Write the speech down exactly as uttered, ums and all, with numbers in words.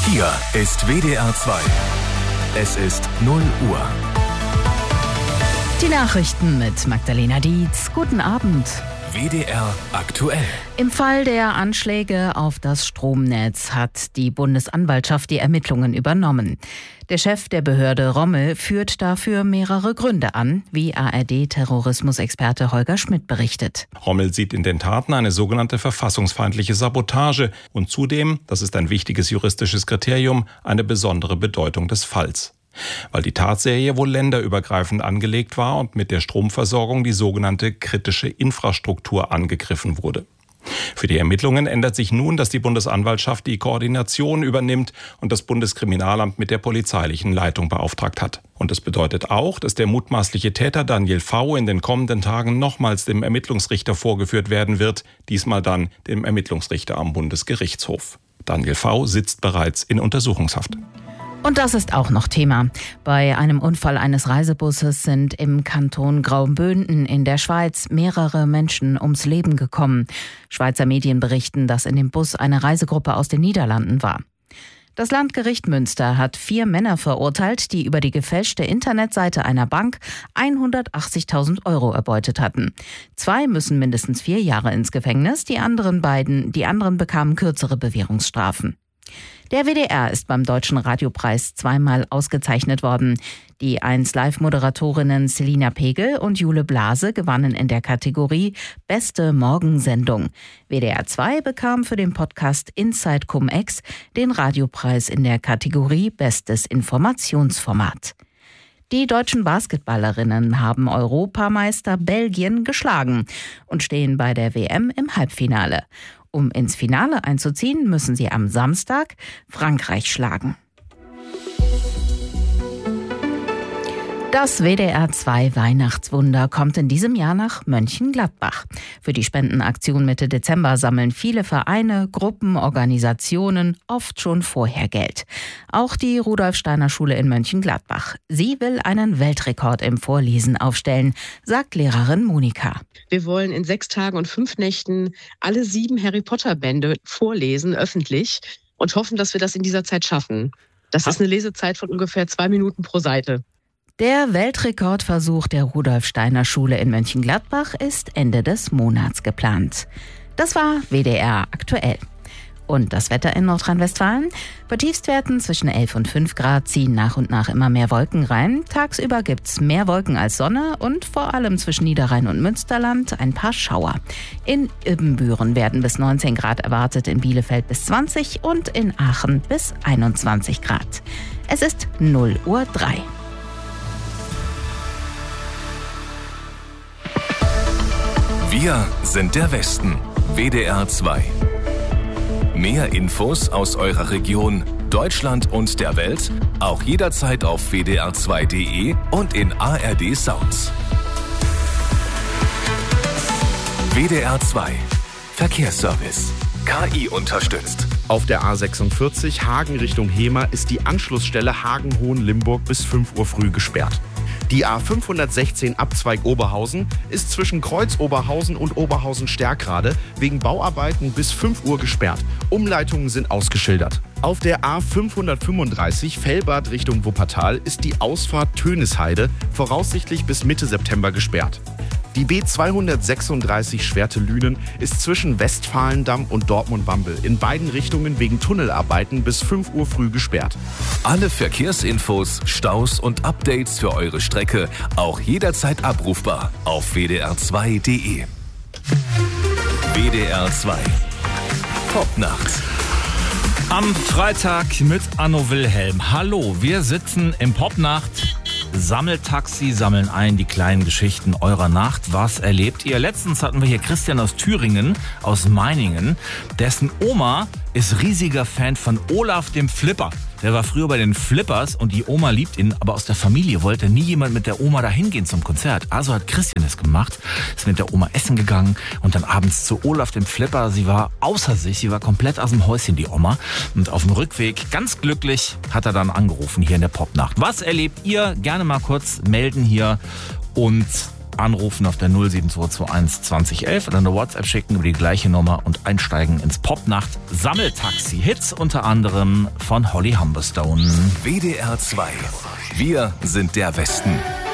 Hier ist W D R zwei. Es ist null Uhr. Die Nachrichten mit Magdalena Dietz. Guten Abend. W D R aktuell. Im Fall der Anschläge auf das Stromnetz hat die Bundesanwaltschaft die Ermittlungen übernommen. Der Chef der Behörde Rommel führt dafür mehrere Gründe an, wie A R D-Terrorismusexperte Holger Schmidt berichtet. Rommel sieht in den Taten eine sogenannte verfassungsfeindliche Sabotage und zudem, das ist ein wichtiges juristisches Kriterium, eine besondere Bedeutung des Falls. Weil die Tatserie wohl länderübergreifend angelegt war und mit der Stromversorgung die sogenannte kritische Infrastruktur angegriffen wurde. Für die Ermittlungen ändert sich nun, dass die Bundesanwaltschaft die Koordination übernimmt und das Bundeskriminalamt mit der polizeilichen Leitung beauftragt hat. Und das bedeutet auch, dass der mutmaßliche Täter Daniel V. in den kommenden Tagen nochmals dem Ermittlungsrichter vorgeführt werden wird, diesmal dann dem Ermittlungsrichter am Bundesgerichtshof. Daniel V. sitzt bereits in Untersuchungshaft. Und das ist auch noch Thema. Bei einem Unfall eines Reisebusses sind im Kanton Graubünden in der Schweiz mehrere Menschen ums Leben gekommen. Schweizer Medien berichten, dass in dem Bus eine Reisegruppe aus den Niederlanden war. Das Landgericht Münster hat vier Männer verurteilt, die über die gefälschte Internetseite einer Bank hundertachtzigtausend Euro erbeutet hatten. Zwei müssen mindestens vier Jahre ins Gefängnis, die anderen beiden, die anderen bekamen kürzere Bewährungsstrafen. Der W D R ist beim Deutschen Radiopreis zweimal ausgezeichnet worden. Die eins Live-Moderatorinnen Selina Pegel und Jule Blase gewannen in der Kategorie Beste Morgensendung. W D R zwei bekam für den Podcast Inside Cum-Ex den Radiopreis in der Kategorie Bestes Informationsformat. Die deutschen Basketballerinnen haben Europameister Belgien geschlagen und stehen bei der W M im Halbfinale. Um ins Finale einzuziehen, müssen sie am Samstag Frankreich schlagen. Das W D R zwei Weihnachtswunder kommt in diesem Jahr nach Mönchengladbach. Für die Spendenaktion Mitte Dezember sammeln viele Vereine, Gruppen, Organisationen oft schon vorher Geld. Auch die Rudolf-Steiner-Schule in Mönchengladbach. Sie will einen Weltrekord im Vorlesen aufstellen, sagt Lehrerin Monika. Wir wollen in sechs Tagen und fünf Nächten alle sieben Harry-Potter-Bände vorlesen, öffentlich, und hoffen, dass wir das in dieser Zeit schaffen. Das ist eine Lesezeit von ungefähr zwei Minuten pro Seite. Der Weltrekordversuch der Rudolf-Steiner-Schule in Mönchengladbach ist Ende des Monats geplant. Das war W D R aktuell. Und das Wetter in Nordrhein-Westfalen? Bei Tiefstwerten zwischen elf und fünf Grad ziehen nach und nach immer mehr Wolken rein. Tagsüber gibt's mehr Wolken als Sonne und vor allem zwischen Niederrhein und Münsterland ein paar Schauer. In Ibbenbüren werden bis neunzehn Grad erwartet, in Bielefeld bis zwanzig und in Aachen bis einundzwanzig Grad. Es ist null Uhr drei. Wir sind der Westen. W D R zwei. Mehr Infos aus eurer Region, Deutschland und der Welt auch jederzeit auf w d r zwei punkt d e und in A R D Sounds. W D R zwei. Verkehrsservice. K I unterstützt. Auf der A sechsundvierzig Hagen Richtung Hemer ist die Anschlussstelle Hagen-Hohenlimburg bis fünf Uhr früh gesperrt. Die A fünfhundertsechzehn Abzweig Oberhausen ist zwischen Kreuz Oberhausen und Oberhausen-Stärkrade wegen Bauarbeiten bis fünf Uhr gesperrt. Umleitungen sind ausgeschildert. Auf der A fünfhundertfünfunddreißig Fellbad Richtung Wuppertal ist die Ausfahrt Tönisheide voraussichtlich bis Mitte September gesperrt. Die B zweihundertsechsunddreißig Schwerte-Lünen ist zwischen Westfalendamm und Dortmund-Wambel in beiden Richtungen wegen Tunnelarbeiten bis fünf Uhr früh gesperrt. Alle Verkehrsinfos, Staus und Updates für eure Strecke auch jederzeit abrufbar auf w d r zwei punkt d e. W D R zwei. Popnacht. Am Freitag mit Anno Wilhelm. Hallo, wir sitzen im Popnacht. Sammeltaxi, sammeln ein die kleinen Geschichten eurer Nacht. Was erlebt ihr? Letztens hatten wir hier Christian aus Thüringen, aus Meiningen. Dessen Oma ist riesiger Fan von Olaf dem Flipper. Der war früher bei den Flippers und die Oma liebt ihn, aber aus der Familie wollte nie jemand mit der Oma dahin gehen zum Konzert. Also hat Christian es gemacht, ist mit der Oma essen gegangen und dann abends zu Olaf dem Flipper. Sie war außer sich, sie war komplett aus dem Häuschen, die Oma. Und auf dem Rückweg, ganz glücklich, hat er dann angerufen hier in der Popnacht. Was erlebt ihr? Gerne mal kurz melden hier und anrufen auf der null sieben zwei zwei eins zwanzig elf oder eine WhatsApp schicken über die gleiche Nummer und einsteigen ins Popnacht Sammeltaxi. Hits unter anderem von Holly Humberstone. W D R zwei. Wir sind der Westen.